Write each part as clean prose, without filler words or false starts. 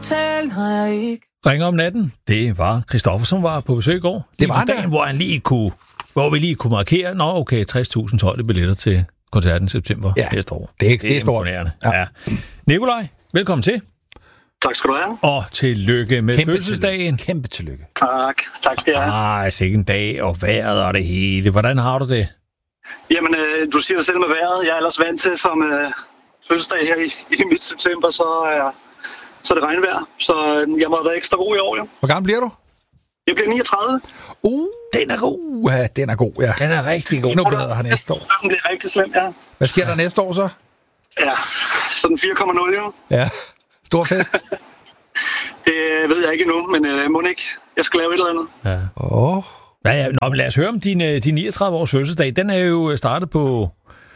aftalen har jeg ikke. Ringer om natten. Det var Christoffer, som var på besøg i går. Det var dagen, hvor vi lige kunne markere, 60.000 tøjte billetter til koncerten i september næste år. Det er imponerende. Ja. Nikolaj, velkommen til. Tak skal du have. Og tillykke med fødselsdagen. Kæmpe tillykke. Tak skal jeg have. Sikke en dag, og vejret og det hele. Hvordan har du det? Jamen, du siger det selv med vejret. Jeg er ellers vant til som fødselsdag her i midt september, så er det regnvejr. Så jeg må have været ekstra god i år, jo. Hvor gammel bliver du? Jeg bliver 39. Den er god. Ja, den er god, ja. Den er rigtig god. Endnu bedre her næste år. Den bliver rigtig slem, ja. Hvad sker der næste år så? Ja, sådan 4,0 jo. Ja, stor fest. Det ved jeg ikke endnu, men må ikke. Jeg skal lave et eller andet. Ja. Ja, men lad os høre om din 39-års fødselsdag. Den er jo startet på,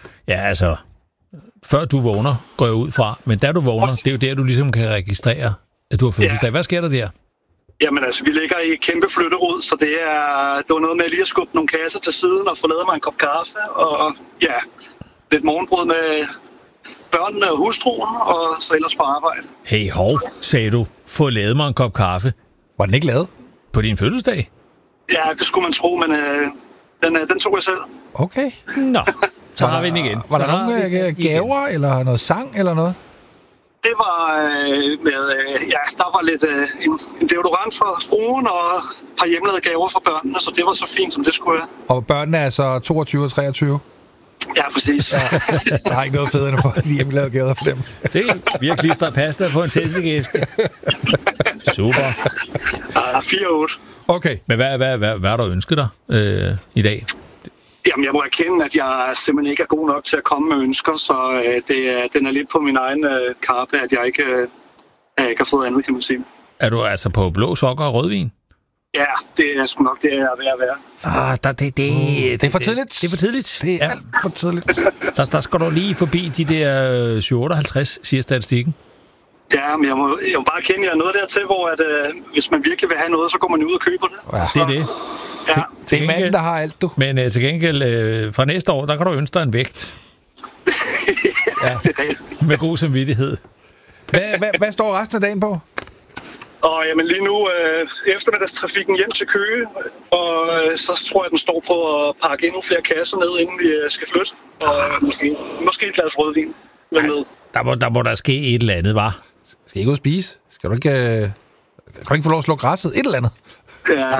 før du vågner, går jeg ud fra. Men da du vågner, det er jo der, du ligesom kan registrere, at du har fødselsdag. Ja. Hvad sker der der? Jamen vi ligger i et kæmpe flytterod, så det var noget med lige at skubbe nogle kasser til siden og få lavet mig en kop kaffe. Og lidt morgenbrød med børnene og hustruen, og så ellers på arbejde. Hey, sagde du, få lavet mig en kop kaffe. Var den ikke lavet? På din fødselsdag? Ja, det skulle man tro, men den tog jeg selv. Okay. Nå, så har vi den igen. Var der nogle gaver, eller noget sang, eller noget? Det var der var lidt en deodorant fra fruen og et par hjemmelavede gaver fra børnene, så det var så fint, som det skulle være. Og børnene er så 22 og 23? Ja, præcis. Ja, der er ikke noget federe end at få de hjemmelavede gaver for dem. Se, vi har klistret pasta på en tæsegæske. Super. 4-8. Okay. Men hvad har du ønsket dig i dag? Jamen, jeg må erkende, at jeg simpelthen ikke er god nok til at komme med ønsker, så den er lidt på min egen kappe, at jeg ikke har fået andet, kan man sige. Er du altså på blå sokker og rødvin? Ja, det er sgu nok det, jeg er ved at være. Det er for tidligt. Det er for tidligt. Det er alt for tidligt. Der skal du lige forbi de der 58, siger statistikken. Ja, men jeg må bare erkende, at jeg er nået dertil, hvor at, hvis man virkelig vil have noget, så går man ud og køber det. Ja. Det er det. Ja. Det er manden, der har alt, du. Men til gengæld, fra næste år, der kan du ønske dig en vægt. Ja, det er det. Med god samvittighed. Hvad står resten af dagen på? Og jamen lige nu, eftermiddagstrafikken hjem til Køge, og så tror jeg, den står på at pakke endnu flere kasser ned, inden vi skal flytte. Og måske et glas rødvin. Der må der ske et eller andet, hva'? Skal I ikke ud og spise? Kan du ikke få lov at slå græsset? Et eller andet? Ja,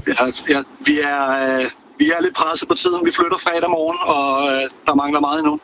vi er lidt presset på tiden. Vi flytter fredag morgen, og der mangler meget endnu.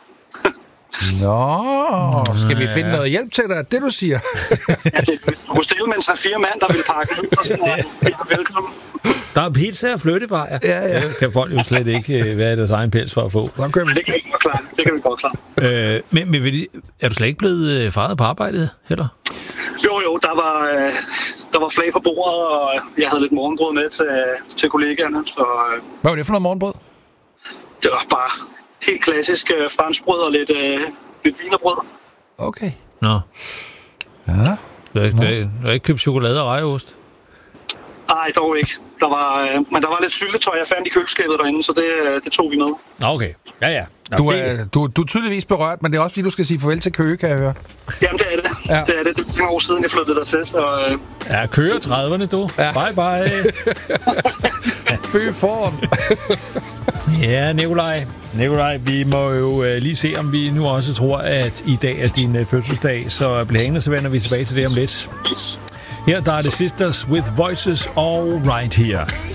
Nå, skal vi finde noget hjælp til dig? Det du siger. Du kunne stille med en 3-4 mand, der vil pakke ud, og så velkommen. Der er pizza og flyttebajer. Ja. Det kan folk jo slet ikke være i deres egen pels for at få. Det kan vi godt klare. Men er du slet ikke blevet faret på arbejdet heller? Jo, der var flag på bordet, og jeg havde lidt morgenbrød med til kollegaerne. Så, hvad var det for noget morgenbrød? Det var bare helt klassisk franskbrød og lidt wienerbrød. Okay. Nå. Ja. Du har ikke købt chokolade og rejeost? Nej, dog ikke. Men der var lidt syltetøj, jeg fandt i køleskabet derinde, så det tog vi med. Okay. Ja. Du er tydeligvis berørt, men det er også fordi, du skal sige farvel til Køge, kan jeg høre. Jamen, det er det. Ja. Det er det. Det er mange år siden, jeg flyttede der til, så... Ja, Køge 30'erne, du. Ja. Bye. Fy foran. Ja, Nikolaj, vi må jo lige se, om vi nu også tror, at i dag er din fødselsdag, så bliv hængende, så vender vi tilbage til det om lidt. Her der er det Sisters with Voices All Right Here.